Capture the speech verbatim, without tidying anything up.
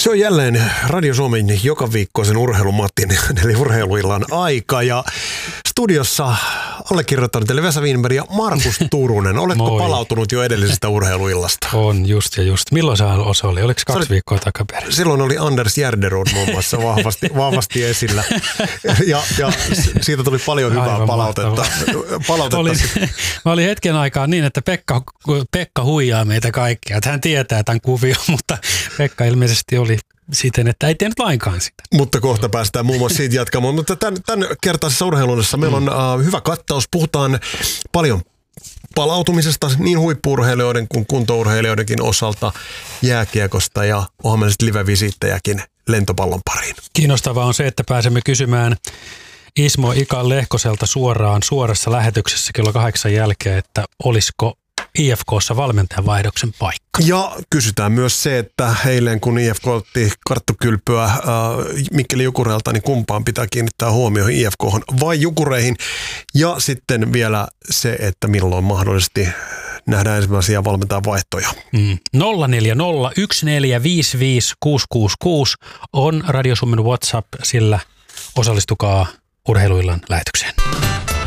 Se on jälleen Radio Suomen joka viikkoisen urheilumatin, eli urheiluillan aika. Ja studiossa allekirjoittanut eli Vesa Wienberg ja Markus Turunen. Oletko Moi. palautunut jo edellisestä urheiluillasta? On, just ja just. Milloin se oli? Oliko kaksi oli, viikkoa takaperin? Silloin oli Anders Järderud muun muassa vahvasti, vahvasti esillä. Ja, ja siitä tuli paljon hyvää Aivan palautetta. palautetta. Oli, mä olin hetken aikaa niin, että Pekka, Pekka huijaa meitä kaikkia. Että hän tietää tämän kuvion, mutta Pekka ilmeisesti oli siten, että ei tiennyt lainkaan sitä. Mutta kohta päästään muun muassa siitä jatkamaan. Mutta tämän, tämän kertaisessa urheiluudessa meillä on uh, hyvä kattaus. Puhutaan paljon palautumisesta niin huippu-urheilijoiden kuin kuntourheilijoidenkin osalta, jääkiekosta ja onhan meillä sitten live-visiittejäkin lentopallon pariin. Kiinnostavaa on se, että pääsemme kysymään Ismo Ika Lehkoselta suoraan suorassa lähetyksessä kello kahdeksan jälkeen, että olisiko I F K:ssa valmentajan vaihdoksen paikka. Ja kysytään myös se, että eilen kun I F K otti karttukylpyä äh, Mikkeli Jukureelta, niin kumpaan pitää kiinnittää huomioon I F K:hon vai Jukureihin. Ja sitten vielä se, että milloin mahdollisesti nähdään ensimmäisiä valmentajan vaihtoja. Mm. nolla neljä nolla yksi neljä viisi viisi kuusi kuusi kuusi on Radio Suomen WhatsApp, sillä osallistukaa urheiluillan lähetykseen.